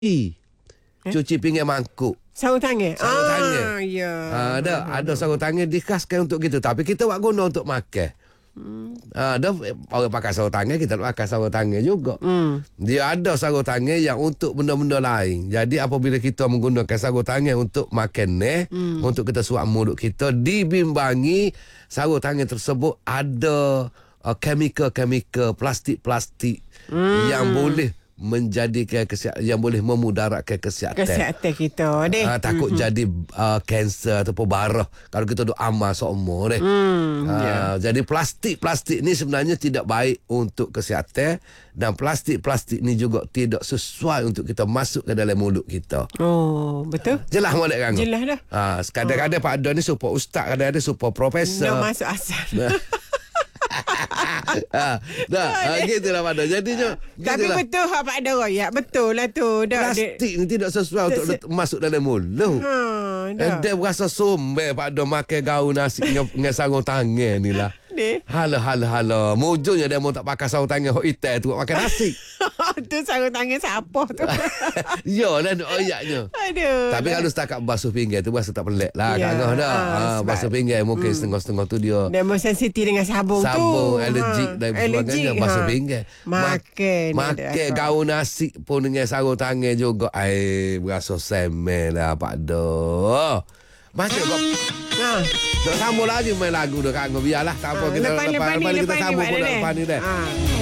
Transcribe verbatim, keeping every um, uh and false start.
Eh? Cuci pinggan mangkuk. Sarung tangan. Sarung ah, tangan. Ya. Ha, ada ada sarung tangan dikhaskan untuk kita, tapi kita buat guna untuk makan. Hmm. Ha, ada orang pakai sarung tangan, kita pakai sarung tangan juga. Hmm. Dia ada sarung tangan yang untuk benda-benda lain. Jadi apabila kita menggunakan sarung tangan untuk makan ni, hmm. untuk kita suap mulut kita, dibimbangi sarung tangan tersebut ada uh, chemical-chemical plastik-plastik hmm. yang boleh menjadikan kesihatan, yang boleh memudaratkan kesihatan kesihatan kita deh. Ha, takut mm-hmm. jadi uh, kanser ataupun barah kalau kita duk amal seumur deh. Mm, ha, yeah. Jadi plastik-plastik ni sebenarnya tidak baik untuk kesihatan, dan plastik-plastik ni juga tidak sesuai untuk kita masuk ke dalam mulut kita. Oh, betul. Jelas molek kan? Jelas dah. Ha, kadang-kadang oh. Pak Don ni super ustaz, kadang-kadang super profesor. Nak masuk asal. ha, dah, ha, gitulah Pak Don. Jadinya tapi gitulah. Betul ha, Pak Don royak. Betul lah tu. Dah, plastik ni tidak sesuai untuk se- masuk dalam mulut. Ha, dia berasa sombong Pak Don makan gaun nasi dengan, dengan sarung tangan ni lah. Hala hala hala. Mujurnya dia mau tak pakai sarung tangan hok hitam tu makan nasi. Tu sarung tangan siapa tu? Yalah nak oyaknya. Aduh. Tapi kalau setakat basuh pinggan tu rasa tak pelik lah ya, kan dah. Ha, ha, basuh pinggan mungkin hmm. setengah-setengah tu dia. Dia mau sensitif dengan sabun, sabun tu. Sabun, alergik ha. dan sebagainya. Basuh ha. pinggan. Makan. Makan gaun nasi pun dengan sarung tangan juga. Ai berasa semel lah Pak Do. Masuk kau. Ha. Tak sambung lagi main lagu dah kan. Biarlah tak apa, ha. kita lepas, lepas, lepas, lepas, lepas, lepas kita lepas sambung ni, pun lepas ni dah. Ha.